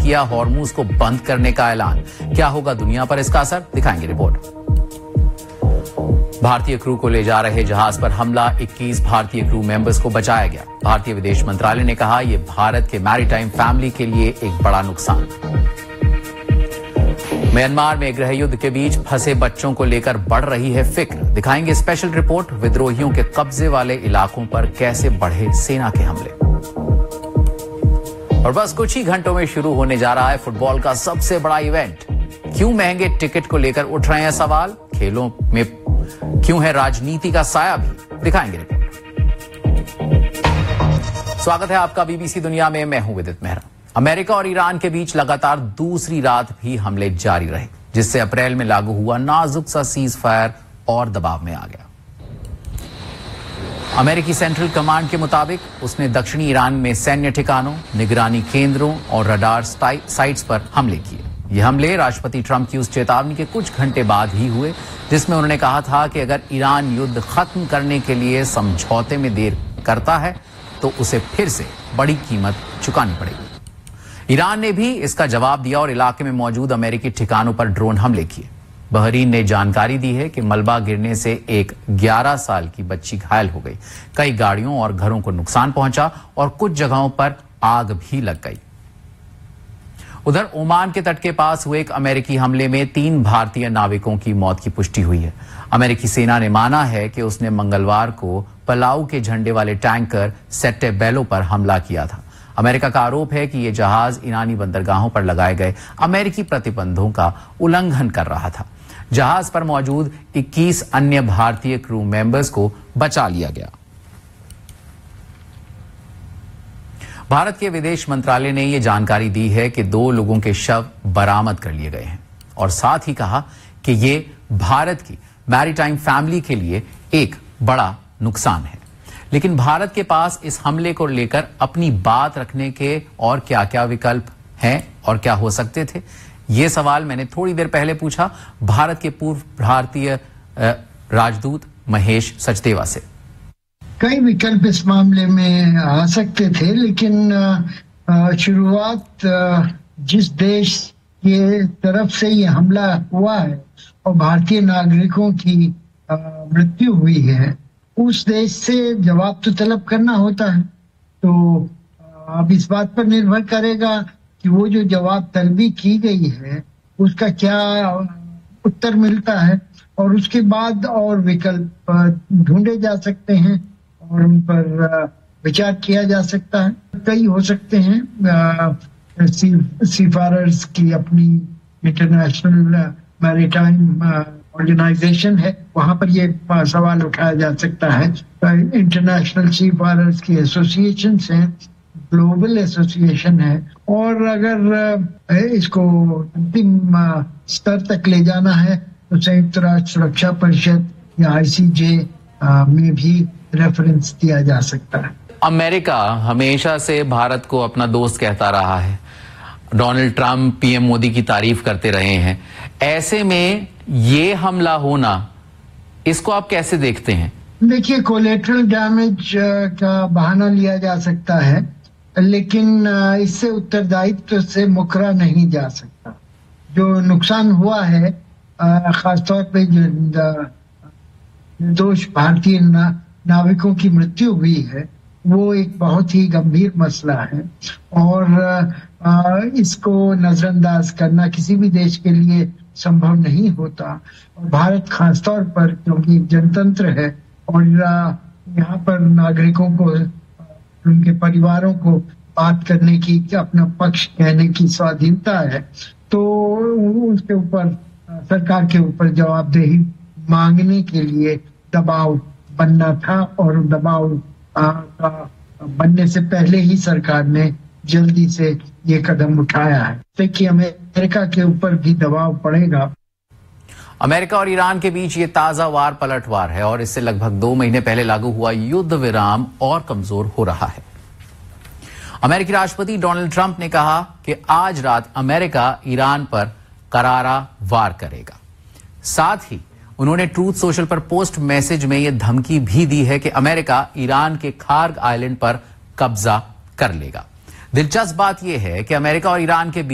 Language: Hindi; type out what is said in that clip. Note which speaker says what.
Speaker 1: किया हॉर्मूज को बंद करने का ऐलान। क्या होगा दुनिया पर इसका असर, दिखाएंगे रिपोर्ट। भारतीय क्रू को ले जा रहे जहाज पर हमला, 21 भारतीय क्रू मेंबर्स को बचाया गया। भारतीय विदेश मंत्रालय ने कहा यह भारत के मैरीटाइम फैमिली के लिए एक बड़ा नुकसान। म्यांमार में गृह युद्ध के बीच फंसे बच्चों को लेकर बढ़ रही है फिक्र, दिखाएंगे स्पेशल रिपोर्ट। विद्रोहियों के कब्जे वाले इलाकों पर कैसे बढ़े सेना के हमले। और बस कुछ ही घंटों में शुरू होने जा रहा है फुटबॉल का सबसे बड़ा इवेंट। क्यों महंगे टिकट को लेकर उठ रहे हैं सवाल, खेलों में क्यों है राजनीति का साया भी, दिखाएंगे रिपोर्ट। स्वागत है आपका बीबीसी दुनिया में, मैं हूं विदित मेहरा। अमेरिका और ईरान के बीच लगातार दूसरी रात भी हमले जारी रहे, जिससे अप्रैल में लागू हुआ नाजुक सा सीज फायर और दबाव में आ गया। अमेरिकी सेंट्रल कमांड के मुताबिक उसने दक्षिणी ईरान में सैन्य ठिकानों, निगरानी केंद्रों और रडार साइट्स पर हमले किए। ये हमले राष्ट्रपति ट्रंप की उस चेतावनी के कुछ घंटे बाद ही हुए, जिसमें उन्होंने कहा था कि अगर ईरान युद्ध खत्म करने के लिए समझौते में देर करता है तो उसे फिर से बड़ी कीमत चुकानी पड़ेगी। ईरान ने भी इसका जवाब दिया और इलाके में मौजूद अमेरिकी ठिकानों पर ड्रोन हमले किए। बहरीन ने जानकारी दी है कि मलबा गिरने से एक 11 साल की बच्ची घायल हो गई। कई गाड़ियों और घरों को नुकसान पहुंचा और कुछ जगहों पर आग भी लग गई। उधर ओमान के तट के पास हुए एक अमेरिकी हमले में 3 भारतीय नाविकों की मौत की पुष्टि हुई है। अमेरिकी सेना ने माना है कि उसने मंगलवार को पलाऊ के झंडे वाले टैंकर सेट्टे बेलो पर हमला किया था। अमेरिका का आरोप है कि यह जहाज ईरानी बंदरगाहों पर लगाए गए अमेरिकी प्रतिबंधों का उल्लंघन कर रहा था। जहाज पर मौजूद 21 अन्य भारतीय क्रू मेंबर्स को बचा लिया गया। भारत के विदेश मंत्रालय ने यह जानकारी दी है कि 2 लोगों के शव बरामद कर लिए गए हैं और साथ ही कहा कि यह भारत की मैरीटाइम फैमिली के लिए एक बड़ा नुकसान है। लेकिन भारत के पास इस हमले को लेकर अपनी बात रखने के और क्या-क्या विकल्प हैं और क्या हो सकते थे, ये सवाल मैंने थोड़ी देर पहले पूछा भारत के पूर्व भारतीय राजदूत महेश सचदेवा से।
Speaker 2: कई विकल्प इस मामले में आ सकते थे, लेकिन शुरुआत जिस देश के तरफ से ये हमला हुआ है और भारतीय नागरिकों की मृत्यु हुई है, उस देश से जवाब तो तलब करना होता है। तो अब इस बात पर निर्भर करेगा कि वो जो जवाब तलबी की गई है उसका क्या उत्तर मिलता है और उसके बाद और विकल्प ढूंढे जा सकते हैं और उन पर विचार किया जा सकता है। कई हो सकते हैं। सीफारर्स की अपनी इंटरनेशनल मैरीटाइम ऑर्गेनाइजेशन है, वहां पर ये सवाल उठाया जा सकता है। इंटरनेशनल सीफारर्स की एसोसिएशन है, ग्लोबल एसोसिएशन है, और अगर इसको अंतिम स्तर तक ले जाना है तो संयुक्त राष्ट्र सुरक्षा परिषद या ICJ में भी रेफरेंस दिया जा सकता है।
Speaker 1: अमेरिका हमेशा से भारत को अपना दोस्त कहता रहा है। डोनाल्ड ट्रंप PM मोदी की तारीफ करते रहे हैं। ऐसे में ये हमला होना, इसको आप कैसे देखते हैं?
Speaker 2: देखिए, कोलेटरल डैमेज का बहाना लिया जा सकता है, लेकिन इससे उत्तरदायित्व से मुकरा नहीं जा सकता। जो नुकसान हुआ है, खासतौर पे जो निर्दोष भारतीय नाविकों की मृत्यु हुई है, वो एक बहुत ही गंभीर मसला है और इसको नजरअंदाज करना किसी भी देश के लिए संभव नहीं होता। और भारत खासतौर पर, क्योंकि जनतंत्र है और यहाँ पर नागरिकों को, उनके परिवारों को बात करने की, अपना पक्ष कहने की स्वाधीनता है, तो उसके ऊपर, सरकार के ऊपर जवाबदेही मांगने के लिए दबाव बनना था और दबाव बनने से पहले ही सरकार ने जल्दी से ये कदम उठाया है। देखिए, अमेरिका के ऊपर भी दबाव पड़ेगा।
Speaker 1: अमेरिका और ईरान के बीच ये ताजा वार पलटवार है और इससे लगभग 2 महीने पहले लागू हुआ युद्ध विराम और कमजोर हो रहा है। अमेरिकी राष्ट्रपति डोनाल्ड ट्रंप ने कहा कि आज रात अमेरिका ईरान पर करारा वार करेगा। साथ ही उन्होंने ट्रूथ सोशल पर पोस्ट मैसेज में यह धमकी भी दी है कि अमेरिका ईरान के खार्ग आइलैंड पर कब्जा कर लेगा। दिलचस्प बात यह है कि अमेरिका और ईरान के